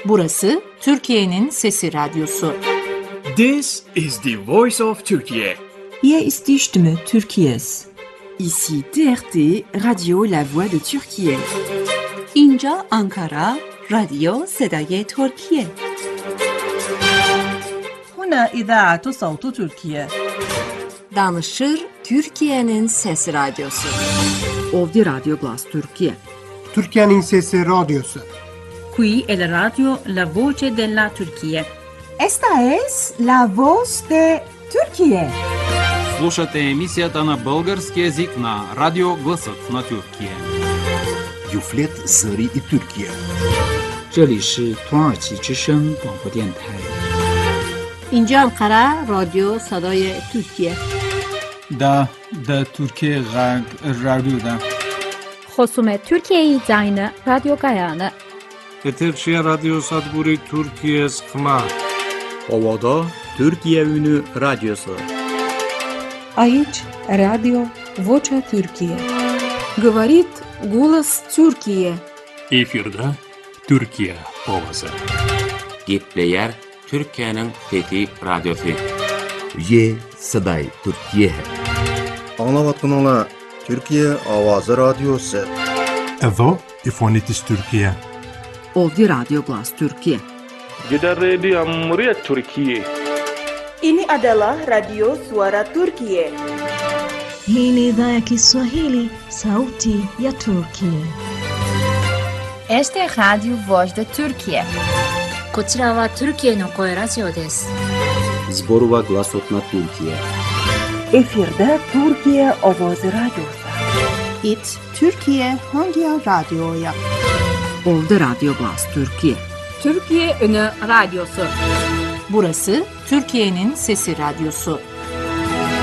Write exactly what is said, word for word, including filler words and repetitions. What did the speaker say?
Burası Türkiye'nin Sesi Radyosu. This is the voice of Turkey. Hier ist die Stimme Türkiye's. Ici T R T, Radio La Voix de Türkiye. اینجا آنکارا، رادیو صدای ترکیه. هنا إذاعة صوت تركيا. Danışır Türkiye'nin Sesi Radyosu. Ovdje Radio Glas Türkiye. Türkiye'nin Sesi Radyosu. Qui è la radio La Voce della Turquía. Esta es La Voz de Türkiye. Слушате емисията на български език на Радио Гласът на Türkiye. Юфлет Зари и Türkiye. 这里是土耳其之声广播电台。 اینجا انقره رادیو صدای ترکیه. دا دا Türkiye رادیو دا. خصوم Türkiye زاین رادیو گایانه. Eterçiye Radyo Sadburi Türkiye Skma. Ovada Türkiye Ünü Radyosu. Aici Radio Vocea Türkiye. Говорит голос Türkiye. Efirde Türkiye Ovası. Gitleyer Türkiye'nin Fethi Radyosu. Ye Saday Türkiye. Anlavatınla Türkiye Avazı Radyosu. Evo İfonitis Türkiye. Ovdje Radio Glas Türkiye. Gider Radio Amriyet Türkiye. Ini adalah Radio Suara Turkiye. Hii ni idhaa ya Kiswahili, Sauti ya Turkiye. Este es Radio Voz de Türkiye. こちらはトルキエの声ラジオです。 Zborova Glasot na Türkiye. Efirde Türkiye Ovozi Radyosu. It Türkiye Hangi Radyo'ya? Ovdje Radio Glas Türkiye. Türkiye Ünü Radyosu. Burası Türkiye'nin Sesi Radyosu.